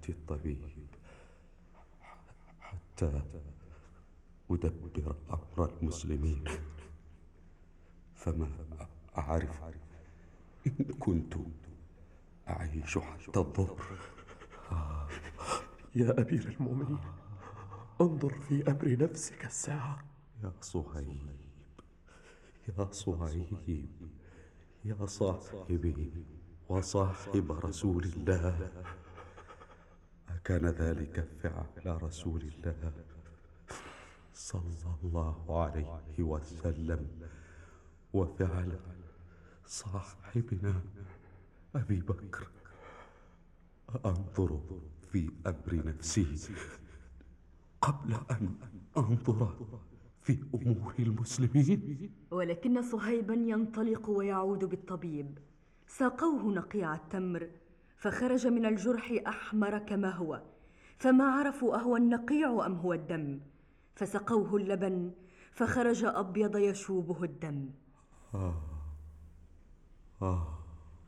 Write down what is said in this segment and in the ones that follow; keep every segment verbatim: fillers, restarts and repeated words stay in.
آتي الطبيب حتى أدبر أمر المسلمين، فما أعرف إن كنت أعيش حتى الظهر. آه. يا أمير المؤمنين، انظر في أمر نفسك الساعة. يا صهيب، يا صهيب، يا صاحبي وصاحب رسول الله، أكان ذلك فعل رسول الله صلى الله عليه وسلم وفعل صاحبنا أبي بكر؟ أنظر في أمر نفسي قبل أن أنظر في أمور المسلمين. ولكن صهيبا ينطلق ويعود بالطبيب. ساقوه نقيع التمر فخرج من الجرح أحمر كما هو، فما عرفوا أهو النقيع أم هو الدم، فسقوه اللبن فخرج أبيض يشوبه الدم. آه آه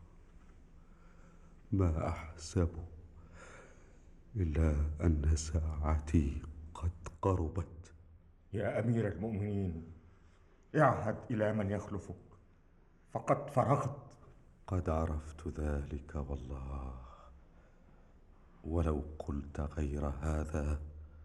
ما أحسب إلا أن ساعتي قد قربت. يا أمير المؤمنين، اعهد إلى من يخلفك، فقد فرغت. قد عرفت ذلك والله، ولو قلت غير هذا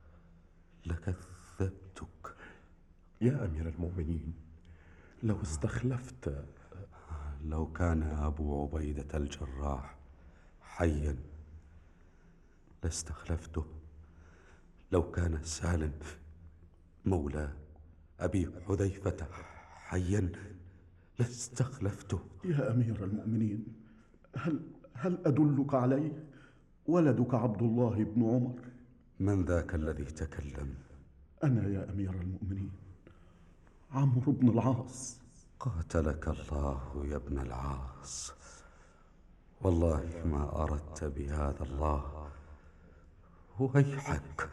لكذبتك. يا أمير المؤمنين، لو استخلفت. لو كان أبو عبيدة الجراح حيا لاستخلفته، لو كان سالم مولى أبي حذيفة حيا لاستخلفته. يا أمير المؤمنين، هل هل أدلك عليه؟ ولدك عبد الله بن عمر. من ذاك الذي تكلم؟ أنا يا أمير المؤمنين، عمرو بن العاص. قاتلك الله يا ابن العاص، والله ما أردت بهذا الله. ويحك،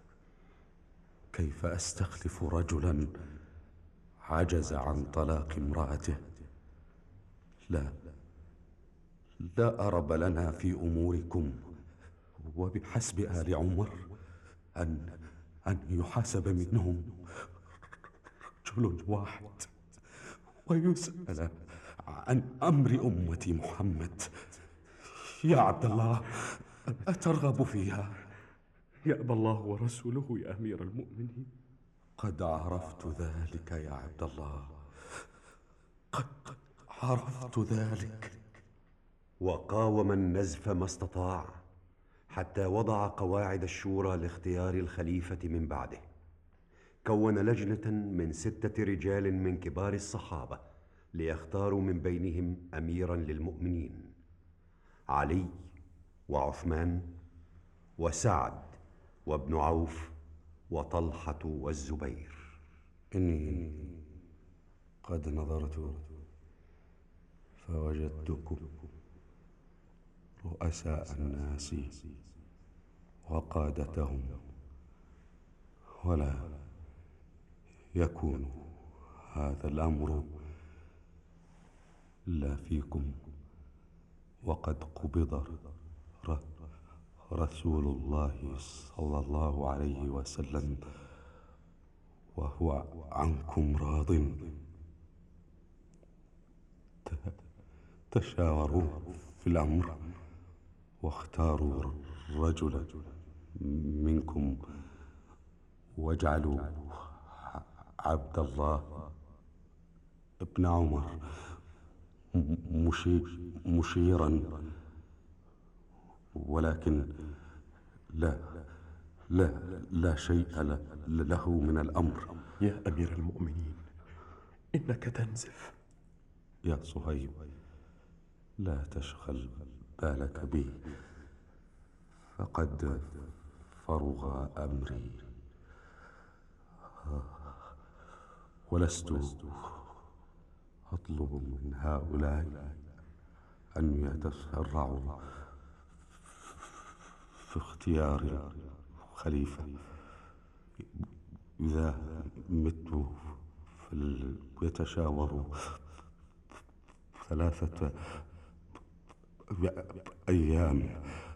كيف أستخلف رجلا عجز عن طلاق امرأته؟ لا لا أرب لنا في أموركم، وبحسب آل عمر أن أن يحاسب منهم رجل واحد ويسأل عن أمر أمة محمد. يا عبد الله، أترغب فيها؟ يأبى الله ورسوله يا أمير المؤمنين. قد عرفت ذلك يا عبد الله، قد عرفت ذلك. وقاوم النزف ما استطاع حتى وضع قواعد الشورى لاختيار الخليفة من بعده. كون لجنة من ستة رجال من كبار الصحابة ليختاروا من بينهم أميرا للمؤمنين: علي وعثمان وسعد وابن عوف وطلحة والزبير. إني قد نظرت فوجدتكم رؤساء الناس وقادتهم، ولا يكون هذا الأمر إلا فيكم، وقد قبض رسول الله صلى الله عليه وسلم وهو عنكم راض. تشاوروا في الأمر واختاروا رجلا منكم واجعلوا عبد الله ابن عمر مشيرا، ولكن لا لا لا شيء له من الأمر. يا أمير المؤمنين، إنك تنزف. يا صهيب، لا تشغل بالك بي، فقد فرغ أمري، ولست أطلب من هؤلاء أن يتسرعوا في اختيار خليفة. إذا مت فليتشاوروا ثلاثة أيام